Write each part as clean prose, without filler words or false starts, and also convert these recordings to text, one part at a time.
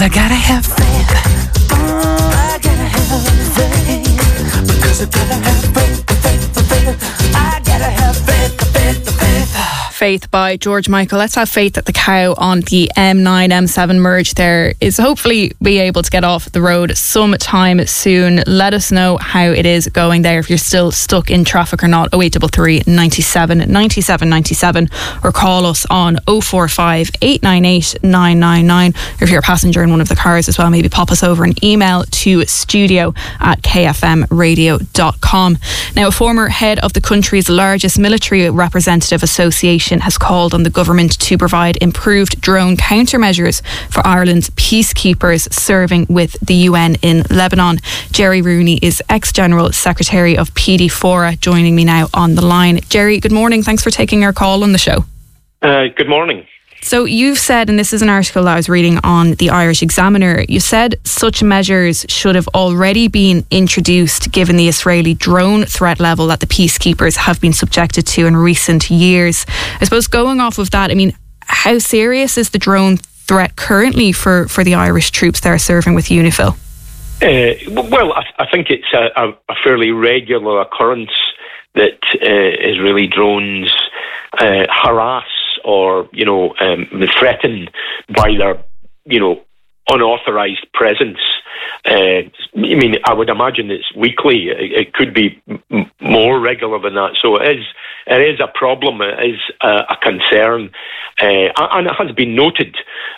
I gotta have faith. I gotta have faith. Because I gotta have faith. I gotta have faith. Faith by George Michael. Let's have faith that the cow on the M9 M7 merge there is hopefully be able to get off the road sometime soon. Let us know how it is going there, if you're still stuck in traffic or not. 0833 97 97 97, or call us on 045 898 999. Or if you're a passenger in one of the cars as well, maybe pop us over an email to studio@kfmradio.com. Now, a former head of the country's largest military representative association has called on the government to provide improved drone countermeasures for Ireland's peacekeepers serving with the UN in Lebanon. Jerry Rooney is ex-General Secretary of PD Fora, joining me now on the line. Jerry, good morning. Thanks for taking our call on the show. Good morning. So you've said, and this is an article that I was reading on the Irish Examiner, you said such measures should have already been introduced given the Israeli drone threat level that the peacekeepers have been subjected to in recent years. I suppose going off of that, I mean, how serious is the drone threat currently for the Irish troops that are serving with UNIFIL? I think it's a fairly regular occurrence that Israeli drones harass or, threaten by their, unauthorised presence. I would imagine it's weekly. It could be more regular than that. So it is a problem. It is a concern, and it has been noted.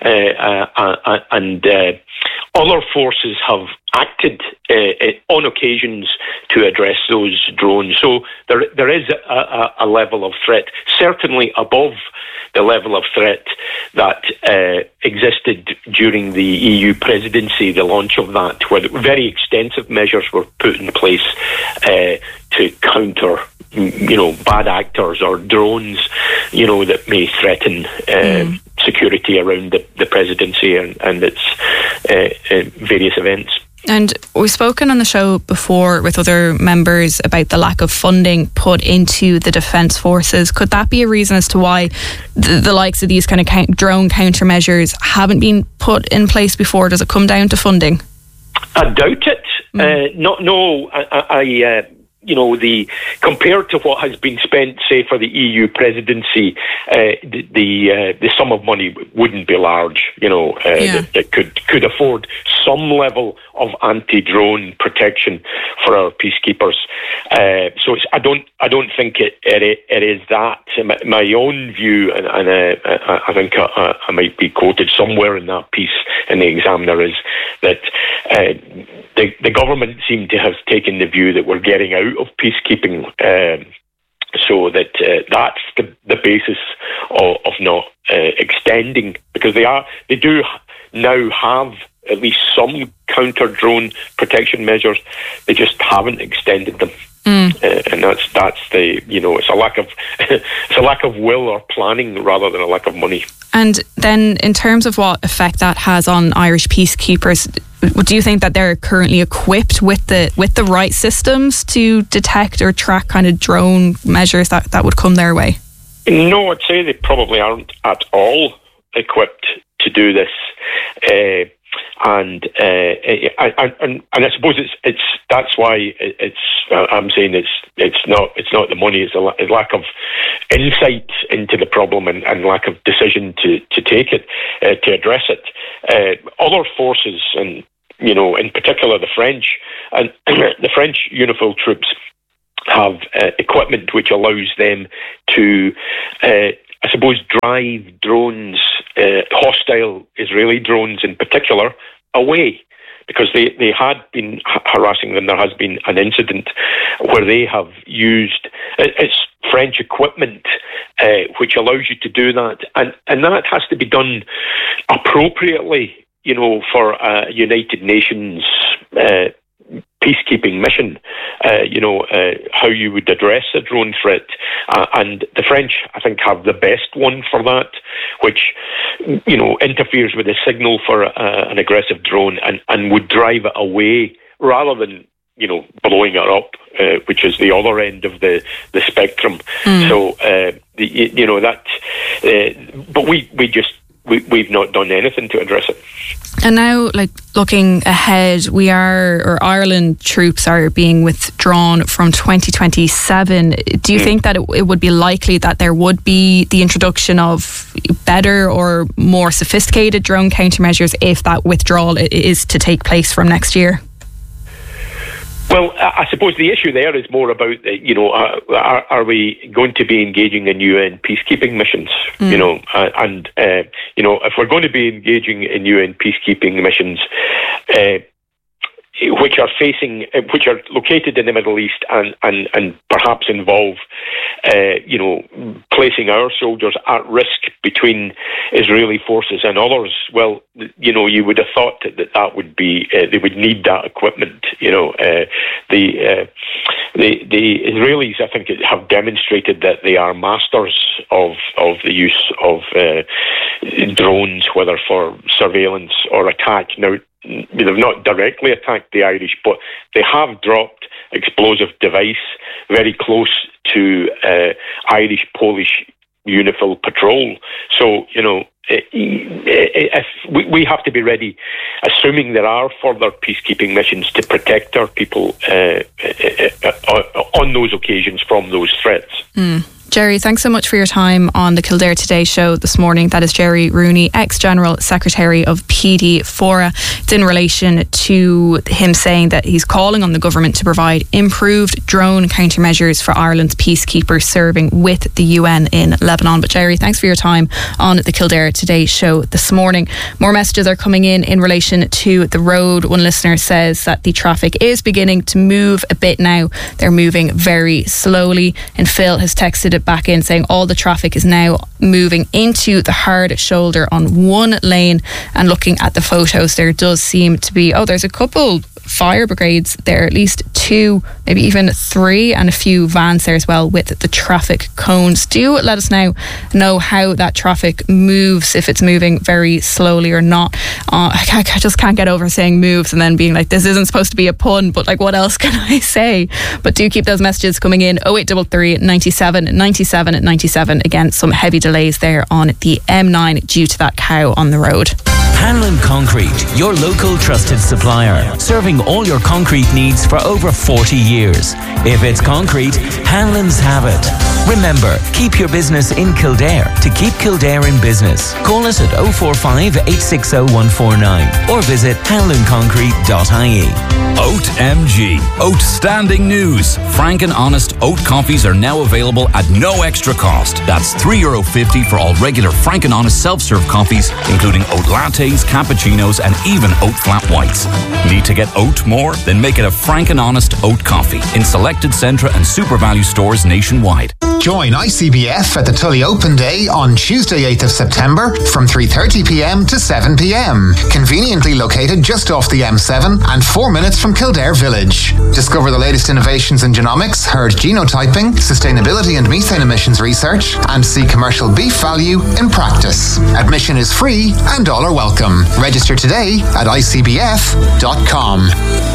And other forces have acted on occasions to address those drones. So there is a level of threat, certainly above the level of threat that existed during the EU presidency, the launch of that, where very extensive measures were put in place to counter bad actors or drones, that may threaten security around the presidency and its various events. And we've spoken on the show before with other members about the lack of funding put into the Defence Forces. Could that be a reason as to why the likes of these kind of drone countermeasures haven't been put in place before? Does it come down to funding? I doubt it. Compared to what has been spent, say, for the EU presidency, the sum of money wouldn't be large. That could afford some level of anti-drone protection for our peacekeepers. So I don't think it is that. My own view, and I think I might be quoted somewhere in that piece in the Examiner, is that the government seem to have taken the view that we're getting out of peacekeeping, so that that's the basis of not extending, because they do now have at least some counter-drone protection measures. They just haven't extended them. And that's the it's a lack of will or planning rather than a lack of money. And then in terms of what effect that has on Irish peacekeepers, do you think that they're currently equipped with the right systems to detect or track kind of drone measures that would come their way? No, I'd say they probably aren't at all equipped to do this. And I suppose it's that's why I'm saying it's not the money, it's a lack of insight into the problem and lack of decision to take it, to address it. Other forces, and in particular the French and the French UNIFIL troops have equipment which allows them to I suppose drive drones, hostile Israeli drones in particular, away, because they had been harassing them. There has been an incident where they have used it's French equipment which allows you to do that, and that has to be done appropriately, for a United Nations peacekeeping mission, how you would address a drone threat. And the French, I think, have the best one for that, which, interferes with the signal for an aggressive drone and would drive it away rather than, blowing it up, which is the other end of the spectrum. So, but we just we've not done anything to address it. And now, looking ahead, Ireland troops are being withdrawn from 2027. Do you think that it would be likely that there would be the introduction of better or more sophisticated drone countermeasures if that withdrawal is to take place from next year? Well, I suppose the issue there is more about, are we going to be engaging in UN peacekeeping missions? If we're going to be engaging in UN peacekeeping missions, which are located in the Middle East and perhaps involve, placing our soldiers at risk between Israeli forces and others. Well, you would have thought that would be they would need that equipment. The Israelis, I think, have demonstrated that they are masters of the use of drones, whether for surveillance or attack. Now, they've not directly attacked the Irish, but they have dropped explosive device very close to Irish-Polish UNIFIL patrol. So, we have to be ready, assuming there are further peacekeeping missions, to protect our people on those occasions from those threats. Jerry, thanks so much for your time on the Kildare Today show this morning. That is Jerry Rooney, ex-General Secretary of PD Fora. It's in relation to him saying that he's calling on the government to provide improved drone countermeasures for Ireland's peacekeepers serving with the UN in Lebanon. But Jerry, thanks for your time on the Kildare Today show this morning. More messages are coming in relation to the road. One listener says that the traffic is beginning to move a bit now. They're moving very slowly. And Phil has texted it back in saying all the traffic is now moving into the hard shoulder on one lane, and looking at the photos there does seem to be there's a couple fire brigades there, at least 2, maybe even 3, and a few vans there as well with the traffic cones. Do let us now know how that traffic moves, if it's moving very slowly or not. I just can't get over saying moves and then being like, this isn't supposed to be a pun, but what else can I say? But do keep those messages coming in. 0833 97 97 97. Again, some heavy delays there on the M9 due to that cow on the road. Hanlon Concrete, your local trusted supplier, serving all your concrete needs for over 40 years. If it's concrete, Hanlon's have it. Remember, keep your business in Kildare to keep Kildare in business. Call us at 045 860 149 or visit hanlonconcrete.ie. Oat MG. Outstanding news. Frank and Honest oat coffees are now available at no extra cost. That's €3.50 for all regular Frank and Honest self-serve coffees, including oat lattes, cappuccinos, and even oat flat whites. Need to get oat more? Then make it a Frank and Honest oat coffee in selected Centra and Super Value stores nationwide. Join ICBF at the Tully Open Day on Tuesday 8th of September from 3:30pm to 7pm. Conveniently located just off the M7 and 4 minutes from Kildare Village. Discover the latest innovations in genomics, herd genotyping, sustainability and methane emissions research, and see commercial beef value in practice. Admission is free and all are welcome. Register today at icbf.com.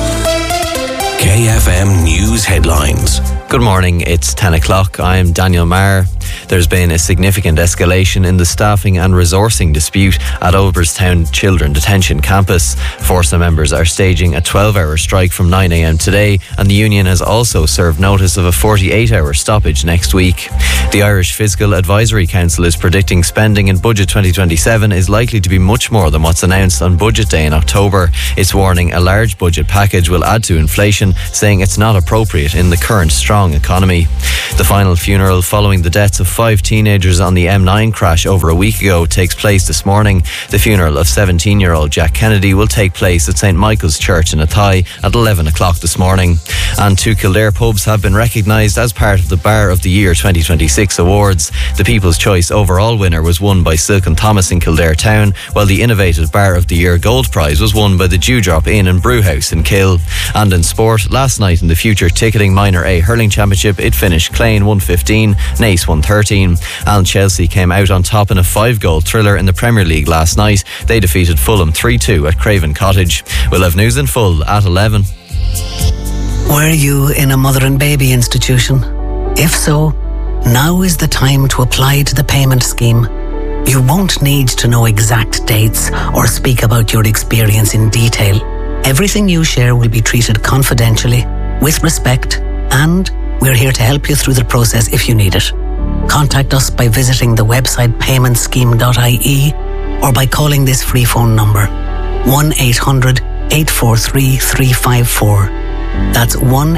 KFM News Headlines. Good morning, it's 10 o'clock. I'm Daniel Maher. There's been a significant escalation in the staffing and resourcing dispute at Overstown Children Detention Campus. Force members are staging a 12-hour strike from 9am today, and the union has also served notice of a 48-hour stoppage next week. The Irish Fiscal Advisory Council is predicting spending in Budget 2027 is likely to be much more than what's announced on Budget Day in October. It's warning a large budget package will add to inflation, saying it's not appropriate in the current strong economy. The final funeral following the deaths of 5 teenagers on the M9 crash over a week ago takes place this morning. The funeral of 17-year-old Jack Kennedy will take place at St Michael's Church in Athy at 11 o'clock this morning. And 2 Kildare pubs have been recognised as part of the Bar of the Year 2026 awards. The People's Choice overall winner was won by Silk and Thomas in Kildare Town, while the Innovative Bar of the Year Gold Prize was won by the Dewdrop Inn and Brewhouse in Kill. And in sport, last night in the Future Ticketing Minor A Hurling Championship, it finished Clane 115, Naas 113. And Chelsea came out on top in a 5-goal thriller in the Premier League last night. They defeated Fulham 3-2 at Craven Cottage. We'll have news in full at 11. Were you in a mother and baby institution? If so, now is the time to apply to the payment scheme. You won't need to know exact dates or speak about your experience in detail. Everything you share will be treated confidentially, with respect, and we're here to help you through the process if you need it. Contact us by visiting the website paymentscheme.ie or by calling this free phone number 1-800 843 354. That's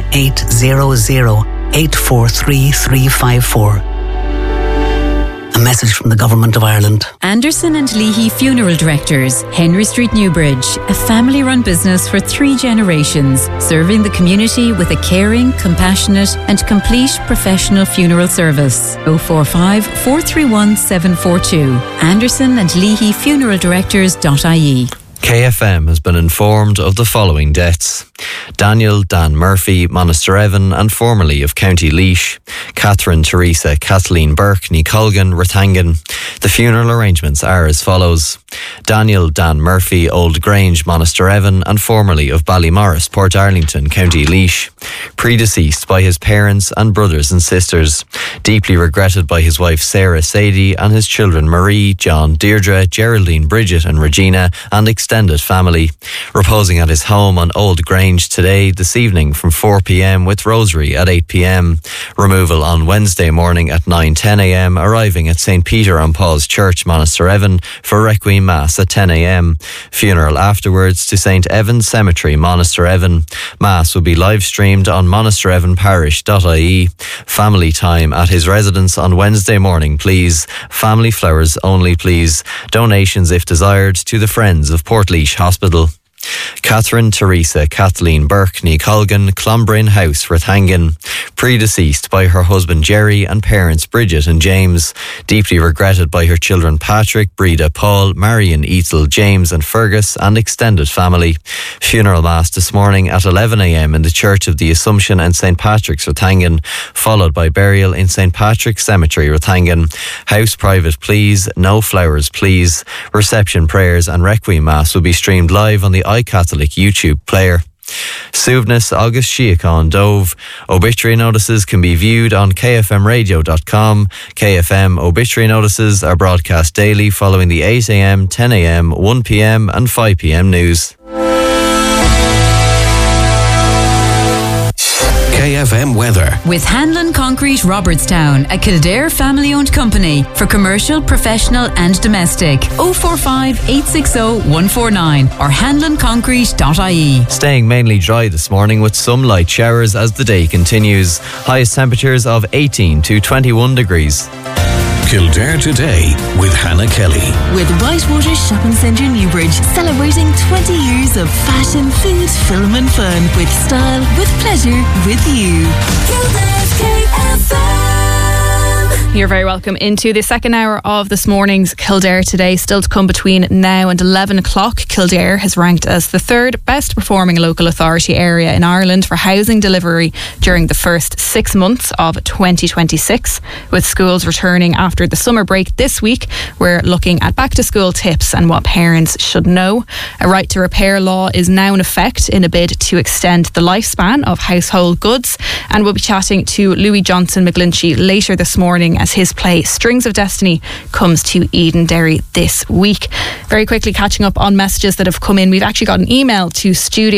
1-800 843 354. A message from the Government of Ireland. Anderson and Leahy Funeral Directors, Henry Street, Newbridge, a family-run business for 3 generations, serving the community with a caring, compassionate and complete professional funeral service. 045 431 742. Anderson and Leahy Funeral Directors.ie. KFM has been informed of the following deaths. Daniel Dan Murphy, Monasterevin and formerly of County Laois. Catherine Teresa Kathleen Burke, Colgan, Rathangan. The funeral arrangements are as follows. Daniel Dan Murphy, Old Grange, Monasterevin and formerly of Ballymorris, Port Arlington, County Laois. Predeceased by his parents and brothers and sisters. Deeply regretted by his wife Sarah Sadie and his children Marie, John, Deirdre, Geraldine, Bridget and Regina and extended family. Reposing at his home on Old Grange today, this evening from 4 p.m. with Rosary at 8 p.m. Removal on Wednesday morning at 9:10 a.m. arriving at St. Peter and Paul's Church, Monasterevin for Requiem Mass at 10 a.m. Funeral afterwards to St. Evan's Cemetery, Monasterevin. Mass will be live streamed on monasterevinparish.ie. Family time at his residence on Wednesday morning, please. Family flowers only, please. Donations, if desired, to the Friends of Portlaoise Hospital. Catherine Teresa Kathleen Burke, Colgan, Clonbrine House, Rathangan. Predeceased by her husband Jerry and parents Bridget and James. Deeply regretted by her children Patrick, Breda, Paul, Marion, Ethel, James and Fergus and extended family. Funeral Mass this morning at 11 a.m. in the Church of the Assumption and St. Patrick's, Rathangan, followed by burial in St. Patrick's Cemetery, Rathangan. House private, please. No flowers, please. Reception prayers and Requiem Mass will be streamed live on the iCatholic YouTube player. Suivness August Shiacon Dove. Obituary notices can be viewed on kfmradio.com. KFM obituary notices are broadcast daily following the 8 a.m, 10 a.m, 1 p.m and 5 p.m news. KFM weather. With Hanlon Concrete Robertstown, a Kildare family-owned company for commercial, professional and domestic. 045 860 149 or hanlonconcrete.ie. Staying mainly dry this morning with some light showers as the day continues. Highest temperatures of 18 to 21 degrees. Kildare Today with Hannah Kelly. With Whitewater Shopping Centre Newbridge, celebrating 20 years of fashion, food, film and fun. With style, with pleasure, with you. Kildare's KFM. You're very welcome into the second hour of this morning's Kildare Today. Still to come between now and 11 o'clock. Kildare has ranked as the 3rd best performing local authority area in Ireland for housing delivery during the first 6 months of 2026. With schools returning after the summer break this week, we're looking at back to school tips and what parents should know. A right to repair law is now in effect in a bid to extend the lifespan of household goods. And we'll be chatting to Louis Johnson McGlinchey later this morning as his play Strings of Destiny comes to Edenderry this week. Very quickly catching up on messages that have come in. We've actually got an email to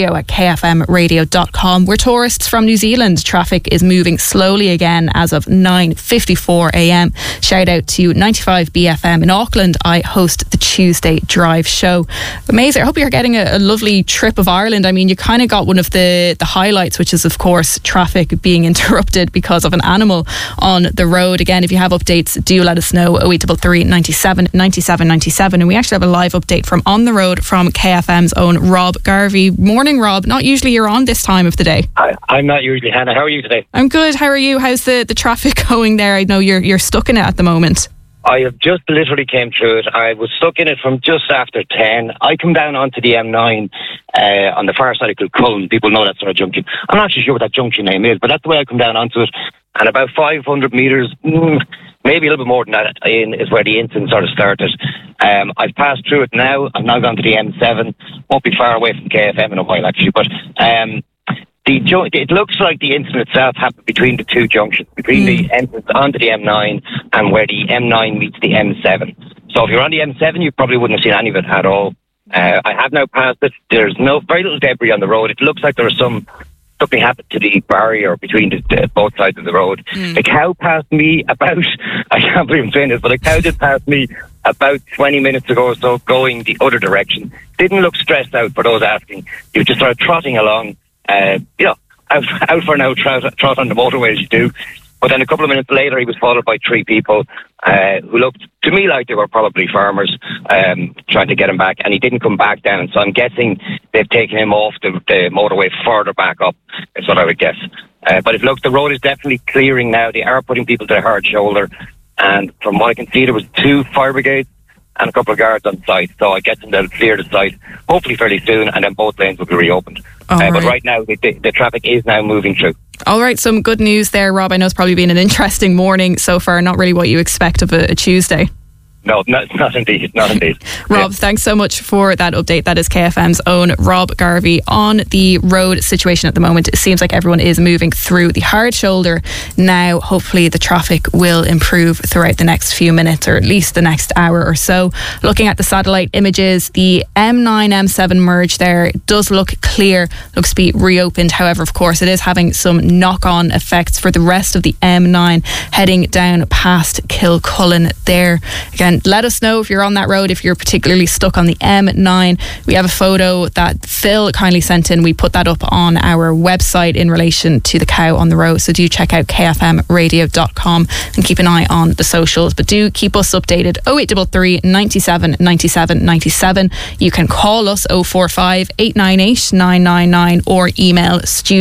studio@kfmradio.com. We're tourists from New Zealand. Traffic is moving slowly again as of 9:54 a.m. Shout out to 95 BFM in Auckland. I host the Tuesday Drive show. Amazing. I hope you're getting a lovely trip of Ireland. I mean, you kind of got one of the highlights, which is of course traffic being interrupted because of an animal on the road. Again, if you have updates, do let us know. 0833 97 97 97. And we actually have a live update from on the road from KFM's own Rob Garvey. Morning, Rob. Not usually you're on this time of the day. I'm not usually, Hannah. How are you today? I'm good. How are you? How's the traffic going there? I know you're stuck in it at the moment. I have just literally came through it. I was stuck in it from just after 10. I come down onto the M9 on the far side of Kilcullen. People know that sort of junction. I'm not actually sure what that junction name is, but that's the way I come down onto it. And about 500 metres, maybe a little bit more than that, is where the incident sort of started. I've passed through it now. I've now gone to the M7. Won't be far away from KFM in a while, actually. But it looks like the incident itself happened between the two junctions, between the entrance onto the M9 and where the M9 meets the M7. So if you're on the M7, you probably wouldn't have seen any of it at all. I have now passed it. There's very little debris on the road. It looks like there was something happened to the barrier between both sides of the road. The cow passed me about, I can't believe I'm saying this, but a cow did pass me about 20 minutes ago or so, going the other direction. Didn't look stressed out, for those asking. He was just sort of trotting along, out for an out trot on the motorway as you do. But then a couple of minutes later, he was followed by 3 people who looked to me like they were probably farmers trying to get him back, and he didn't come back down. So I'm guessing they've taken him off the motorway further back up, is what I would guess. But the road is definitely clearing now. They are putting people to the hard shoulder. And from what I can see, there was 2 fire brigades and a couple of guards on site. So I guess they'll clear the site hopefully fairly soon, and then both lanes will be reopened. But right now, the traffic is now moving through. All right, some good news there, Rob. I know it's probably been an interesting morning so far, not really what you expect of a Tuesday. No, not indeed. Rob, thanks so much for that update. That is KFM's own Rob Garvey on the road situation at the moment. It seems like everyone is moving through the hard shoulder now. Hopefully the traffic will improve throughout the next few minutes, or at least the next hour or so. Looking at the satellite images, the M9, M7 merge there does look clear, looks to be reopened. However, of course, it is having some knock-on effects for the rest of the M9 heading down past Kilcullen there. Again, let us know if you're on that road, if you're particularly stuck on the M9. We have a photo that Phil kindly sent in. We put that up on our website in relation to the cow on the road. So do check out kfmradio.com and keep an eye on the socials. But do keep us updated. 0833 97 97 97. You can call us 045 898 999 or email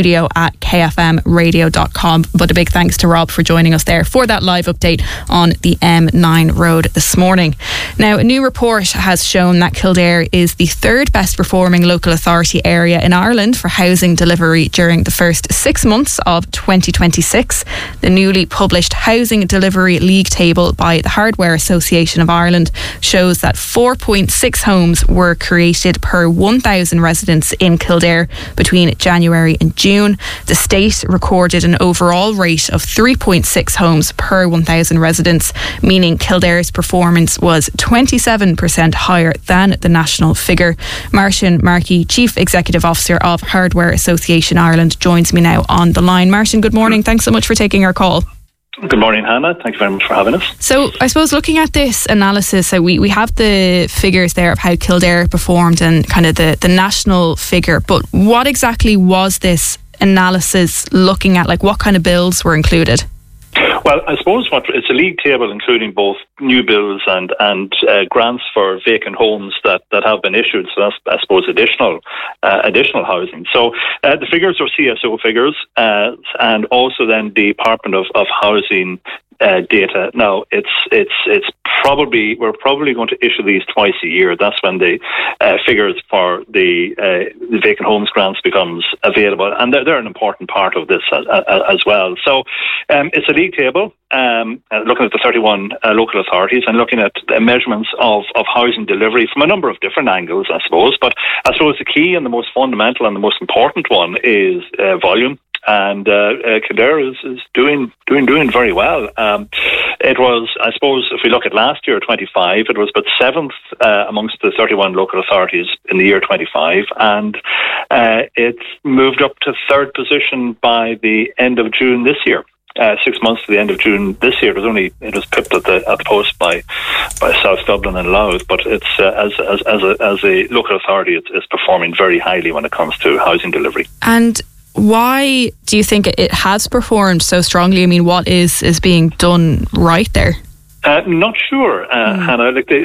studio@kfmradio.com. But a big thanks to Rob for joining us there for that live update on the M9 road this morning. Now, a new report has shown that Kildare is the 3rd best performing local authority area in Ireland for housing delivery during the first 6 months of 2026. The newly published Housing Delivery League table by the Hardware Association of Ireland shows that 4.6 homes were created per 1,000 residents in Kildare between January and June. The state recorded an overall rate of 3.6 homes per 1,000 residents, meaning Kildare's performance was 27% higher than the national figure. Martin Markey, Chief Executive Officer of Hardware Association Ireland, joins me now on the line. Martin, good morning. Thanks so much for taking our call. Good morning, Hannah. Thank you very much for having us. So I suppose looking at this analysis, we have the figures there of how Kildare performed and kind of the national figure, but what exactly was this analysis looking at? Like, what kind of builds were included? Well, I suppose it's a league table including both new builds and grants for vacant homes that have been issued. So that's, I suppose, additional housing. So the figures are CSO figures, and also then the Department of Housing data. Now, we're probably going to issue these twice a year. That's when the figures for the vacant homes grants becomes available, and they're an important part of this as well. So it's a league table looking at the 31 local authorities and looking at the measurements of housing delivery from a number of different angles, I suppose. But I suppose the key and the most fundamental and the most important one is volume. And Kildare is doing very well. It was, I suppose, if we look at last year, 25, it was about 7th amongst the 31 local authorities in the year 25, and it moved up to 3rd position by the end of June this year. 6 months to the end of June this year. It was pipped at the post by South Dublin and Louth, but it's as a local authority, it's performing very highly when it comes to housing delivery. And why do you think it has performed so strongly? I mean, what is being done right there? Not sure, Hannah.